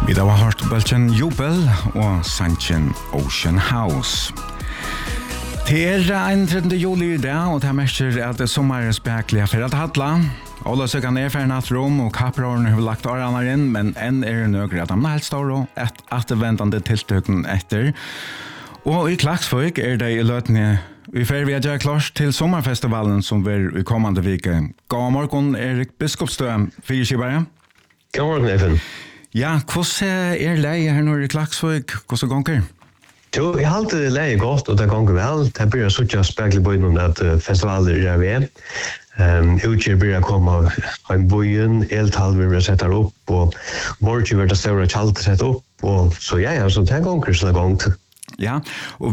Vi da har hørt Belgian Jubel og Sanchen Ocean House. Det en 13. juli i dag, og det merker at det sommer spekler for at hadla. Alla søker ned for natt rom, og kapråren har lagt årene inn, men enn det nøyre at de er helt store, at det ventende tiltøkken etter. Og i Klaksvøk det i løtene vi får vi gjøre klart til sommerfestivalen som vil i kommende vike. God morgen, Erik Biskopstø, fyrskibere. God morgen, Even. Ja, hvordan leie her nå i Klaksvøk? Hvordan gonger? Jo, jeg har alltid leie godt, og det gonger vel. Det blir så ikke spekler på innom at festivaler ved. Utgjør blir komme av en bøyen, eltall blir sett opp, og morgen blir det større kjalt sett opp, og så så det gonger så det gongt. Ja, og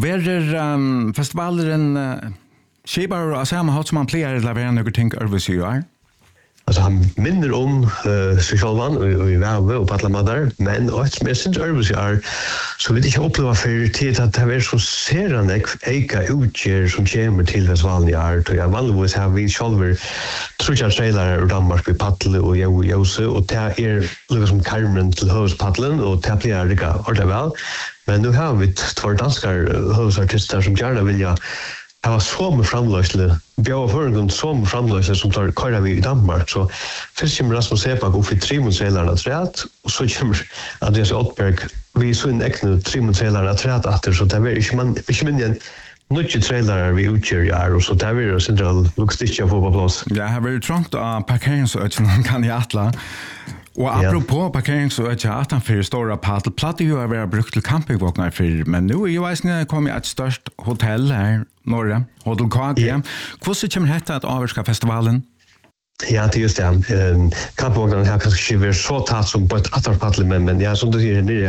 festivalen skibar av samme hatt som man pleier å levere noen ting over Altså han minner om seg selv og i Væve og Patlamadar, men som jeg synes øvelse så vil jeg ikke oppleve for tid at det er så serende eika utgjør som kommer til festivalen i år. Jeg vanligvis har vi selv trutja trailere i Danmark ved Patle og Jose, og det liksom karmen til høvespattelen, og det blir det ikke ordentlig vel. Men nu har vi två danskar høvesartister som gjerne vil det var så med framløsle. Vi har ført så med framløsle som tar kører vi i Danmark. Så først kommer Rasmus Sepak opp i Trimonselerne træt, og så kommer Andreas Ottberg. Vi så en ekne Trimonselerne træt etter, så det er ikke minne nødje trailere vi utgjør i år, og så det er sentral logistikk å få på plass. Ja, her vil trångt av parkeringsøtjen kan jeg atla. Og apropos parkeringsøtjen at han fyrir stora paddel, platt jo å være brukt til campingvåkner fyrir, men nå i veisene kom jeg et størst hotell her, Norge, Hotel KG. Hvordan kommer dette at avvarska festivalen? Ja, det är just det. Kampvågnen har kanske inte varit så tatt som på ett attarpaddel, men ja, som du säger, det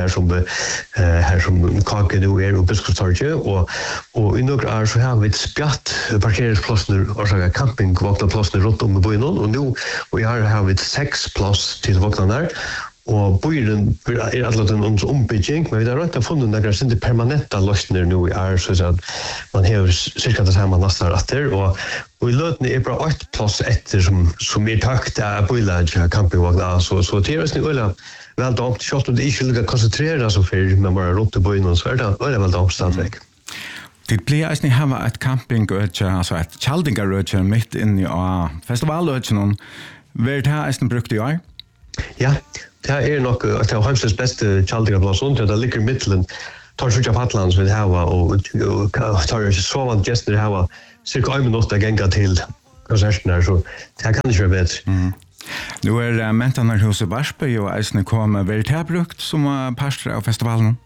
här som Kake nu och Biskopstorget, och i några år så har vi ett spjatt parkeringsplåsner och campingvågnarplåsner runt om i byn, och nu och jag har vi 6 plås till vågnan där. Og byen alltid en ombygging, men vi har rett og funnet noen ikke permanenta løsninger nå i så at man har cirka det samme nastar etter, og i løtene bare 8 plass etter som takt av bøylaget campingvogna, så det er veldig vel damt, selv om det ikke vil konsentrere seg for, men bare rundt i byen, så det veldig damt stadigvæk. Det blir eisning hava et campingøtje, altså et kjaldingarøtje midt inni av festivaløtjen, vil det eisning brukt i år? Ja, det nok at det er Heimsteds beste kjaldingarplassen, det ligger i middelen, tar sjuka Patland som vi hava, og tar sovant gjester hava, cirka 1 minutt å genga til konserten her, så det kan ikke være bedre. Nu Mentanarhuset Varsby og eisne kom det brukt som pastor av festivalen?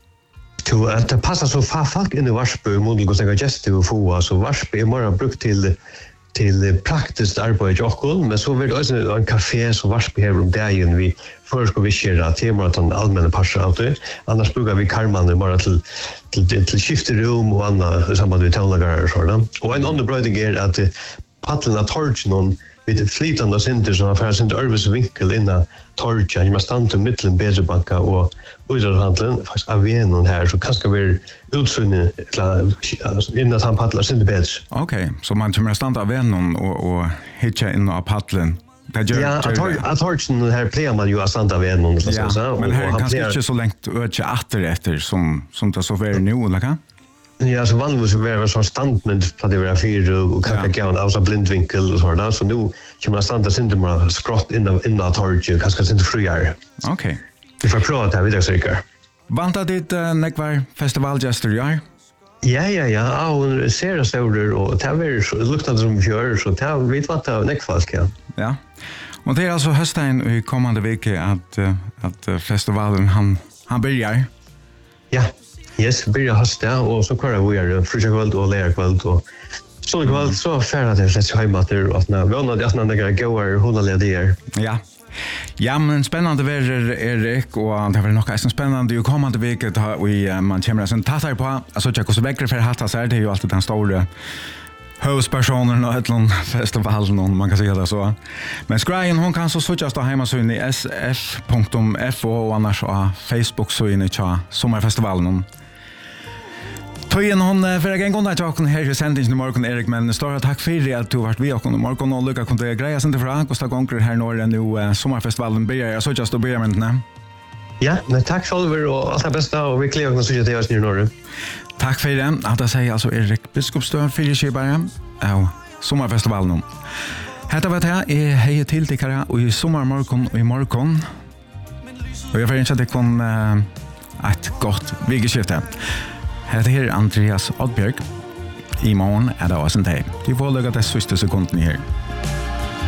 Det passar så folk inn i Varsby, måned å snakka gjester og få, så Varsby mer brukt til praktiskt arbeid i Åkon, men så vil det også en kafé som Varsby hever dagen vi først skal vi kjøre temaet til allmenne passer av det. Annars bruker vi karmene bare til skifterom og annet sammen med tøvnlagere og sånn. Og en annen brøyding at paddelen av torgen vid flytande sinter som har sin arbetsvinkel innan torgen, i stand til mittelen Bedrebanka og Udrarhandlen, faktisk av vennen her, så kanskje vi utsynnet innan han paddler sinter bedre. Okej, så man kommer stand av vennen og hitja inn av paddelen? Ja, at torgen her pleier man jo av stand av vennen. Ja, men her er kanskje ikke så lengt øtje etter som det så være nå, eller hva? Ja, så vanligvis var det sånn standmynd på det var 4 og kanskje gav en avsa blindvinkel og sånn, så nå kommer man standa sinter man skrått innan torget, kanskje sinter friare. Okej. Vi får prøve det videre sikkert. Vanta ditt nekvar festivalgjester i år? Ja, og ser staurer, og det er luktende som fjør, så det er vidt vant av nekvalk, ja. Ja, og det er altså høsttegn i kommande vike at festivalen han byrjar. Ja. Yes, börjar hösta och så kvar vi är fruktkväll och lärkväll och så kväll så färra det så hemmater och när vi har att några goer hundaledier. Ja. Ja, men spännande väder Erik och det var nog ganska spännande ju kommande vecka då vi man kommer sen tattar på alltså jag så väcker för hatta så det är ju alltid den stora huvudpersonen och ett festivalen och man kan säga det så. Men Skrien hon kan så switchas då hemma så in i sf.fo och annars på Facebook så in i sommarfestivalen. Tøyen hon för en gång att jag här i sändningen i morgon Erik, men stora tack för att du har varit med oss i morgon och lycka kunde greja sen till från Kosta Gånger här norr nu sommarfestivalen börjar jag så just då börjar med den. Ja, men tack själva och allt det bästa och vi kliar oss så att det är i norr. Tack för det. Att jag säger alltså Erik Biskopstø fyrkjøpere av sommarfestivalen. Hetta var det jeg heier til dere i sommermorgon og i morgon. Og jeg får ønske at jeg kom et godt vikeskifte. Hetta her Andreas Oddbjørg. I morgen er det også en dag. De får løgge det siste sekunden her.